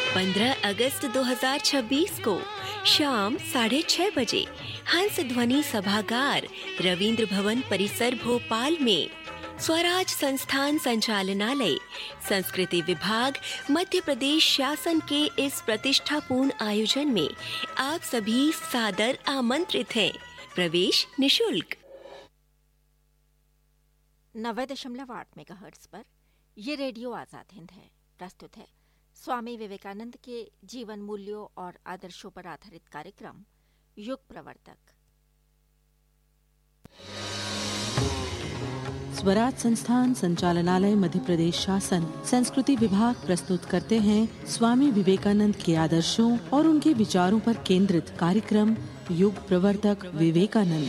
15 अगस्त 2026 को शाम 6:30 बजे हंस ध्वनि सभागार रविंद्र भवन परिसर भोपाल में स्वराज संस्थान संचालनालय संस्कृति विभाग मध्य प्रदेश शासन के इस प्रतिष्ठापूर्ण आयोजन में आप सभी सादर आमंत्रित हैं। प्रवेश निशुल्क। 90.8 मेगाहर्ट्ज पर ये रेडियो आजाद हिंद है। प्रस्तुत है स्वामी विवेकानंद के जीवन मूल्यों और आदर्शों पर आधारित कार्यक्रम युग प्रवर्तक। स्वराज संस्थान संचालनालय मध्य प्रदेश शासन संस्कृति विभाग प्रस्तुत करते हैं स्वामी विवेकानंद के आदर्शों और उनके विचारों पर केंद्रित कार्यक्रम युग प्रवर्तक विवेकानंद।